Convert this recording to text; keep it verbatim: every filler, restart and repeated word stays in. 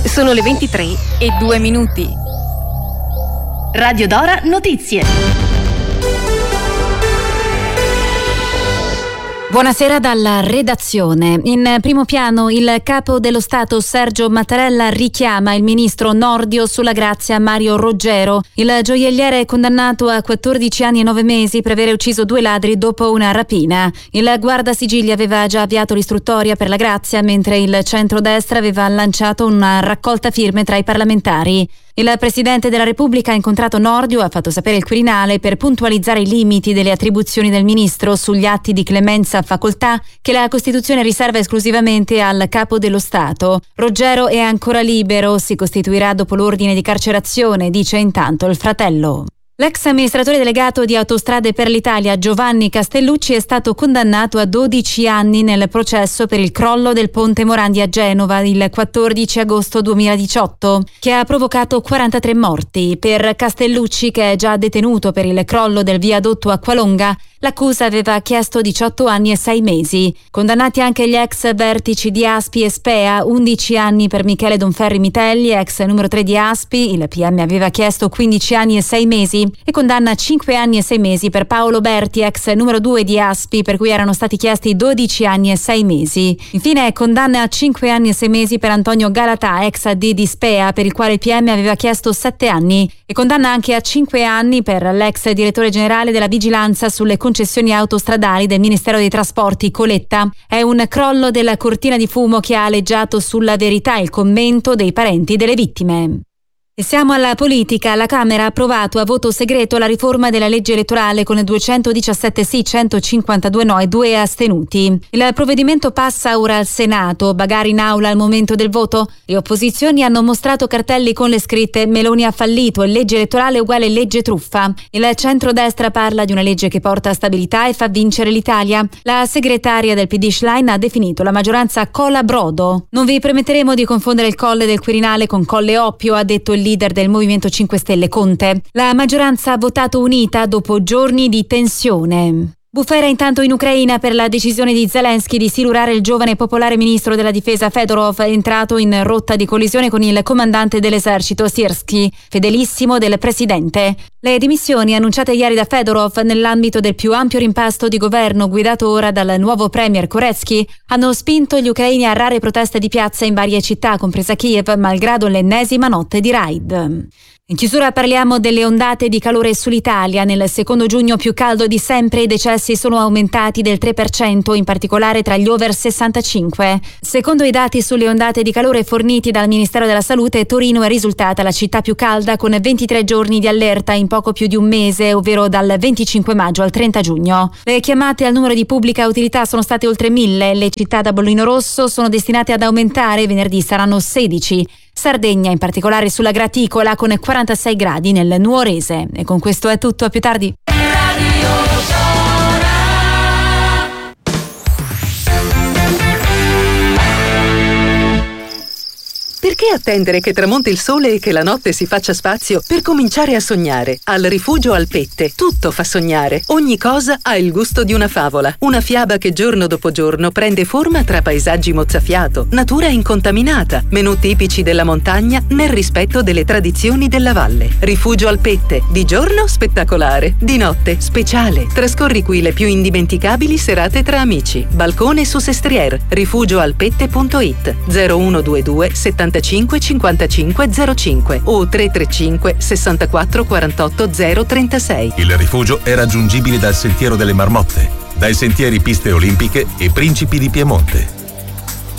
Sono le ventitré e due minuti. Radio Dora Notizie. Buonasera dalla redazione. In primo piano il capo dello Stato Sergio Mattarella richiama il ministro Nordio sulla grazia Mario Roggero. Il gioielliere è condannato a quattordici anni e nove mesi per aver ucciso due ladri dopo una rapina. Il guardasigilli aveva già avviato l'istruttoria per la grazia, mentre il centrodestra aveva lanciato una raccolta firme tra i parlamentari. Il Presidente della Repubblica ha incontrato Nordio, ha fatto sapere il Quirinale, per puntualizzare i limiti delle attribuzioni del ministro sugli atti di clemenza facoltà che la Costituzione riserva esclusivamente al capo dello Stato. Roggero è ancora libero, si costituirà dopo l'ordine di carcerazione, dice intanto il fratello. L'ex amministratore delegato di Autostrade per l'Italia Giovanni Castellucci è stato condannato a dodici anni nel processo per il crollo del ponte Morandi a Genova il quattordici agosto duemiladiciotto, che ha provocato quarantatré morti. Per Castellucci, che è già detenuto per il crollo del viadotto Acqualonga, l'accusa aveva chiesto diciotto anni e sei mesi. Condannati anche gli ex vertici di Aspi e Spea, undici anni per Michele Donferri Mitelli, ex numero tre di Aspi, il P M aveva chiesto quindici anni e sei mesi, e condanna a cinque anni e sei mesi per Paolo Berti, ex numero due di Aspi, per cui erano stati chiesti dodici anni e sei mesi. Infine condanna a cinque anni e sei mesi per Antonio Galatà, ex A D di Spea, per il quale il P M aveva chiesto sette anni, e condanna anche a cinque anni per l'ex direttore generale della vigilanza sulle concessioni autostradali del Ministero dei Trasporti Coletta. È un crollo della cortina di fumo che ha aleggiato sulla Verità il commento dei parenti delle vittime. E siamo alla politica. La Camera ha approvato a voto segreto la riforma della legge elettorale con duecentodiciassette sì, centocinquantadue no e due astenuti. Il provvedimento passa ora al Senato. Bagare in aula al momento del voto? Le opposizioni hanno mostrato cartelli con le scritte "Meloni ha fallito" e "Legge elettorale uguale legge truffa". Il centrodestra parla di una legge che porta stabilità e fa vincere l'Italia. La segretaria del P D Schlein ha definito la maggioranza cola brodo. Non vi permetteremo di confondere il colle del Quirinale con Colle Oppio, ha detto il leader del Movimento cinque Stelle Conte. La maggioranza ha votato unita dopo giorni di tensione. Bufera intanto in Ucraina per la decisione di Zelensky di silurare il giovane popolare ministro della difesa Fedorov, entrato in rotta di collisione con il comandante dell'esercito Sirski, fedelissimo del presidente. Le dimissioni annunciate ieri da Fedorov nell'ambito del più ampio rimpasto di governo guidato ora dal nuovo premier Koretsky hanno spinto gli ucraini a rare proteste di piazza in varie città, compresa Kiev, malgrado l'ennesima notte di raid. In chiusura parliamo delle ondate di calore sull'Italia. Nel secondo giugno più caldo di sempre i decessi sono aumentati del tre per cento, in particolare tra gli over sessantacinque. Secondo i dati sulle ondate di calore forniti dal Ministero della Salute, Torino è risultata la città più calda con ventitré giorni di allerta in poco più di un mese, ovvero dal venticinque maggio al trenta giugno. Le chiamate al numero di pubblica utilità sono state oltre mille. Le città da bollino rosso sono destinate ad aumentare, venerdì saranno sedici. Sardegna, in particolare sulla graticola, con quarantasei gradi nel Nuorese. E con questo è tutto, a più tardi. Perché attendere che tramonti il sole e che la notte si faccia spazio per cominciare a sognare? Al Rifugio Alpette tutto fa sognare. Ogni cosa ha il gusto di una favola. Una fiaba che giorno dopo giorno prende forma tra paesaggi mozzafiato, natura incontaminata, menù tipici della montagna nel rispetto delle tradizioni della valle. Rifugio Alpette. Di giorno spettacolare, di notte speciale. Trascorri qui le più indimenticabili serate tra amici. Balcone su Sestriere. rifugio alpette punto it zero uno due due settantacinque cinquantacinque zero cinque o tre tre cinque sessantaquattro quarantotto zero trentasei. Il rifugio è raggiungibile dal Sentiero delle Marmotte, dai sentieri Piste Olimpiche e Principi di Piemonte.